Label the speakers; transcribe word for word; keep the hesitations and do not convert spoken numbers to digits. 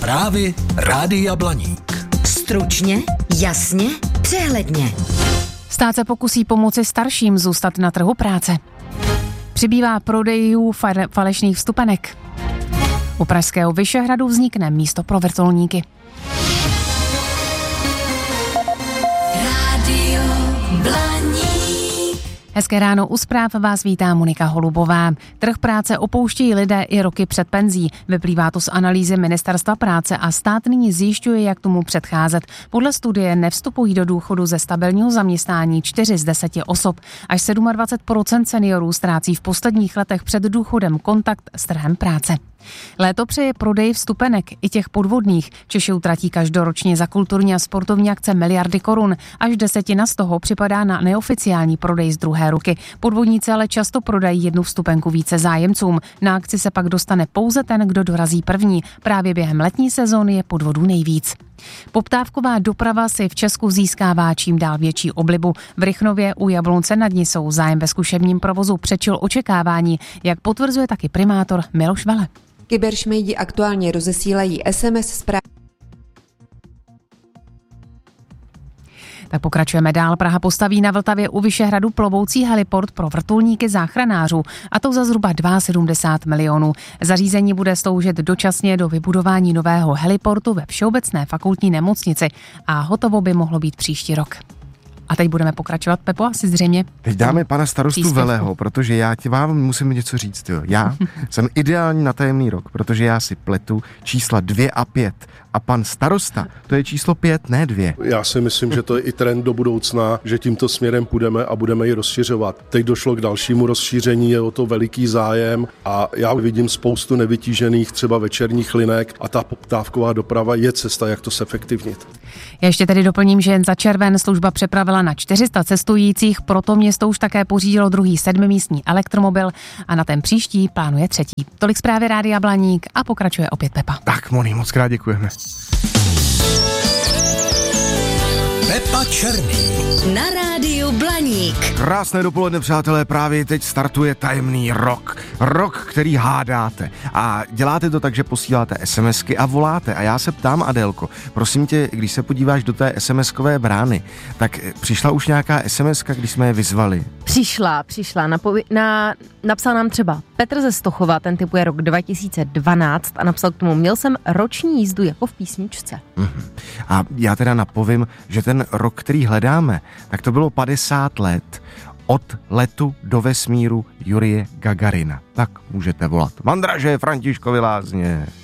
Speaker 1: Zprávy Rádia Blaník.
Speaker 2: Stručně, jasně, přehledně.
Speaker 3: Stát se pokusí pomoci starším zůstat na trhu práce. Přibývá prodejů fa- falešných vstupenek. U pražského Vyšehradu vznikne místo pro vrtulníky.
Speaker 2: Rádio Blaník.
Speaker 3: Hezké ráno, u zpráv vás vítá Monika Holubová. Trh práce opouštějí lidé i roky před penzí. Vyplývá to z analýzy Ministerstva práce a stát nyní zjišťuje, jak tomu předcházet. Podle studie nevstupují do důchodu ze stabilního zaměstnání čtyři z deseti osob. Až dvacet sedm procent seniorů ztrácí v posledních letech před důchodem kontakt s trhem práce. Léto přeje prodej vstupenek, i těch podvodných. Češi utratí každoročně za kulturní a sportovní akce miliardy korun. Až desetina z toho připadá na neoficiální prodej z druhé ruky. Podvodníci ale často prodají jednu vstupenku více zájemcům. Na akci se pak dostane pouze ten, kdo dorazí první. Právě během letní sezóny je podvodů nejvíc. Poptávková doprava si v Česku získává čím dál větší oblibu. V Rychnově u Jablonce nad Nisou zájem ve zkušebním provozu přečil očekávání, jak potvrzuje taky primátor Miloš Vele.
Speaker 4: Kyberšmejdi aktuálně rozesílají es em es zprávy.
Speaker 3: Tak pokračujeme dál. Praha postaví na Vltavě u Vyšehradu plovoucí heliport pro vrtulníky záchranářů, a to za zhruba sedmdesát dva milionů. Zařízení bude sloužit dočasně do vybudování nového heliportu ve Všeobecné fakultní nemocnici a hotovo by mohlo být příští rok. A teď budeme pokračovat, Pepo, asi zřejmě.
Speaker 5: Teď dáme pana starostu příspěvku. Veleho, protože já ti vám musím něco říct. Jo. Já jsem ideální na tajemný rok, protože já si pletu čísla dvě a pět. A pan starosta, to je číslo pět, ne dvě.
Speaker 6: Já si myslím, že to je i trend do budoucna, že tímto směrem půjdeme a budeme ji rozšiřovat. Teď došlo k dalšímu rozšíření, je o to veliký zájem a já vidím spoustu nevytížených třeba večerních linek a ta poptávková doprava je cesta, jak to zefektivnit.
Speaker 3: Já ještě tedy doplním, že jen za červen služba přepravila na čtyři sta cestujících, proto město už také pořídilo druhý sedmimístní elektromobil a na ten příští plánuje třetí. Tolik zprávy Rádia Blaník a pokračuje opět Pepa.
Speaker 5: Tak, Moni, moc krát děkujeme.
Speaker 1: Pepa Černý.
Speaker 2: Na Rádiu Blaník.
Speaker 5: Krásné dopoledne, přátelé, právě teď startuje tajemný rok. Rok, který hádáte. A děláte to tak, že posíláte SMSky a voláte. A já se ptám, Adélko, prosím tě, když se podíváš do té SMSkové brány, tak přišla už nějaká SMSka, když jsme je vyzvali?
Speaker 7: Přišla, přišla. Napovi- na, napsal nám třeba Petr ze Stochova, ten typuje rok dva tisíce dvanáct a napsal k tomu: měl jsem roční jízdu jako v písničce.
Speaker 5: Mm-hmm. A já teda napovím, že ten rok, který hledáme, tak to bylo padesát let od letu do vesmíru Jurije Gagarina. Tak můžete volat. Mandraže, Františkovi Lázně.